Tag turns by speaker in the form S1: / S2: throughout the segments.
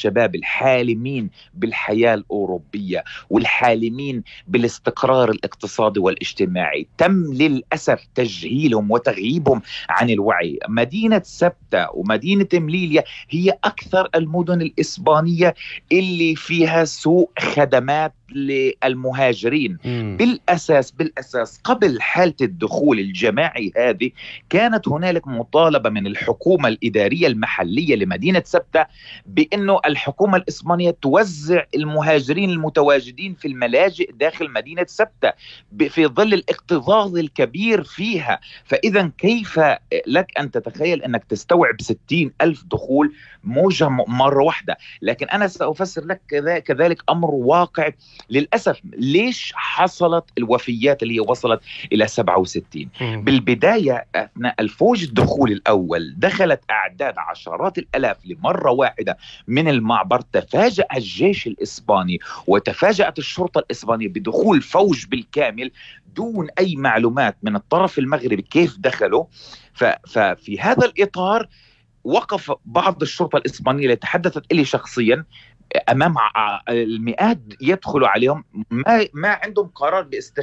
S1: الشباب الحالمين بالحياة الأوروبية والحالمين بالاستقرار الاقتصادي والاجتماعي تم للأسف تجهيلهم وتغييبهم عن الوعي. مدينة سبتة ومدينة مليليا هي أكثر المدن الإسبانية اللي فيها سوء خدمات للمهاجرين. بالأساس قبل حالة الدخول الجماعي هذه كانت هنالك مطالبة من الحكومة الإدارية المحلية لمدينة سبتة بأنه الحكومة الإسبانية توزع المهاجرين المتواجدين في الملاجئ داخل مدينة سبتة في ظل الاكتظاظ الكبير فيها. فإذا كيف لك أن تتخيل أنك تستوعب 60,000 دخول موجة مرة واحدة؟ لكن أنا سأفسر لك كذلك أمر واقع للأسف. ليش حصلت الوفيات اللي وصلت إلى 67؟ بالبداية أثناء الفوج الدخول الأول دخلت أعداد عشرات الألاف لمرة واحدة من المعبر. تفاجأ الجيش الإسباني وتفاجأت الشرطة الإسبانية بدخول فوج بالكامل دون أي معلومات من الطرف المغربي كيف دخلوا. ففي هذا الإطار وقف بعض الشرطة الإسبانية اللي تحدثت إلي شخصيا امام المئات يدخلوا عليهم ما عندهم قرار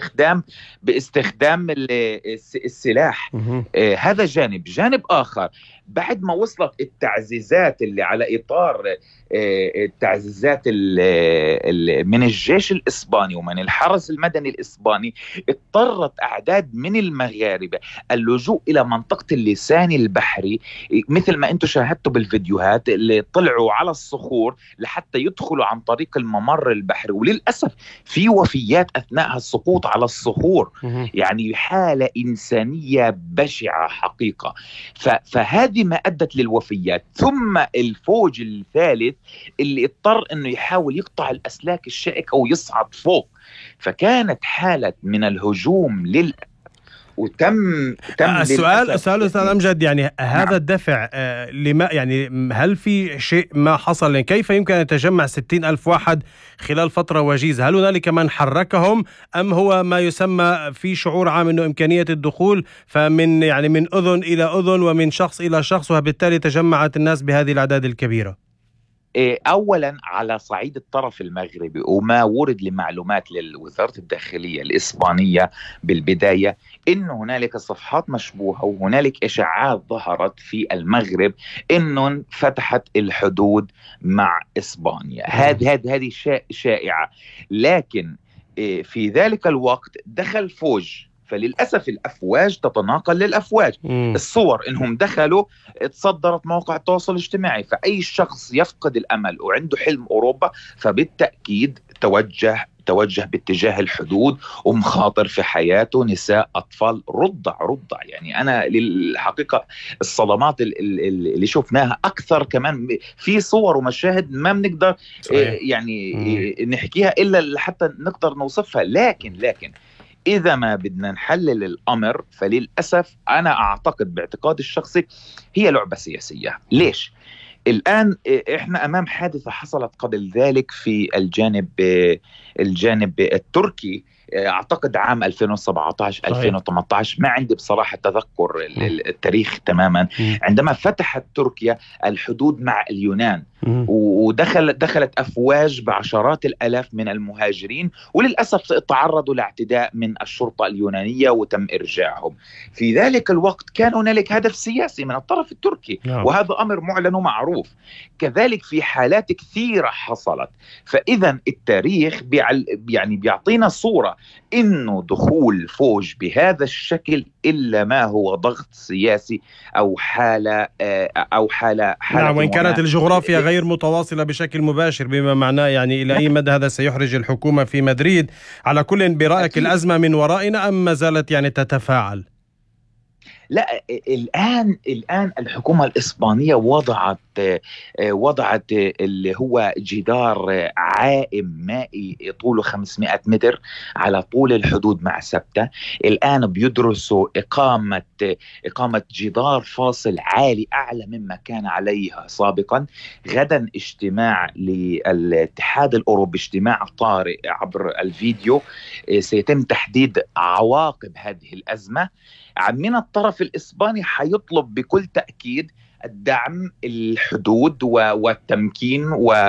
S1: باستخدام السلاح. هذا جانب اخر. بعد ما وصلت التعزيزات اللي على اطار التعزيزات من الجيش الاسباني ومن الحرس المدني الاسباني، اضطرت اعداد من المغاربه اللجوء الى منطقه اللسان البحري، مثل ما انتم شاهدتوا بالفيديوهات اللي طلعوا على الصخور لحتى يدخلوا عن طريق الممر البحري. وللاسف في وفيات اثناء السقوط على الصخور، يعني حاله انسانيه بشعه حقيقه. فهذه ما ادت للوفيات. ثم الفوج الثالث اللي اضطر انه يحاول يقطع الاسلاك الشائكه ويصعد فوق، فكانت حاله من الهجوم وتم
S2: السؤال أستاذ أمجد، يعني هذا الدفع لما، يعني هل في شيء ما حصل؟ يعني كيف يمكن أن يتجمع 60,000 واحد خلال فترة وجيزة؟ هل هنالك من حركهم أم هو ما يسمى في شعور عام أنه إمكانية الدخول فمن يعني من أذن إلى أذن ومن شخص إلى شخص، وبالتالي تجمعت الناس بهذه الأعداد الكبيرة؟
S1: أولا على صعيد الطرف المغربي وما ورد لمعلومات لوزارة الداخلية الإسبانية بالبداية إن هنالك صفحات مشبوهة وهنالك إشاعات ظهرت في المغرب إنه فتحت الحدود مع إسبانيا. هذه شائعة. لكن في ذلك الوقت دخل فوج، فللأسف الأفواج تتناقل للأفواج. الصور إنهم دخلوا تصدرت مواقع التواصل الاجتماعي، فأي شخص يفقد الأمل وعنده حلم أوروبا فبالتأكيد توجه باتجاه الحدود ومخاطر في حياته، نساء، أطفال، رضع. يعني أنا للحقيقة الصدمات اللي شفناها أكثر كمان في صور ومشاهد ما بنقدر يعني نحكيها إلا حتى نقدر نوصفها. لكن إذا ما بدنا نحلل الأمر فللأسف أنا أعتقد باعتقادي الشخصي هي لعبة سياسية. ليش؟ الآن إحنا أمام حادثة حصلت قبل ذلك في الجانب التركي، أعتقد عام 2017-2018، ما عندي بصراحة تذكر التاريخ تماما، عندما فتحت تركيا الحدود مع اليونان ودخلت أفواج بعشرات الآلاف من المهاجرين، وللأسف تعرضوا لاعتداء من الشرطة اليونانية وتم إرجاعهم. في ذلك الوقت كان هنالك هدف سياسي من الطرف التركي، وهذا أمر معلن ومعروف. كذلك في حالات كثيرة حصلت. فإذا التاريخ يعني بيعطينا صورة إنه دخول فوج بهذا الشكل إلا ما هو ضغط سياسي أو حالة
S2: نعم، وإن كانت الجغرافيا غير متواصلة بشكل مباشر، بما معناه يعني إلى أي مدى هذا سيحرج الحكومة في مدريد. على كل، برأيك الأزمة من ورائنا أم ما زالت يعني تتفاعل؟
S1: لا، الآن الحكومة الإسبانية وضعت اللي هو جدار عائم مائي طوله 500 متر على طول الحدود مع سبتة. الآن بيدرسوا إقامة جدار فاصل عالي أعلى مما كان عليه سابقا. غدا اجتماع للاتحاد الأوروبي، اجتماع طارئ عبر الفيديو، سيتم تحديد عواقب هذه الأزمة. من الطرف الإسباني حيطلب بكل تأكيد الدعم، الحدود والتمكين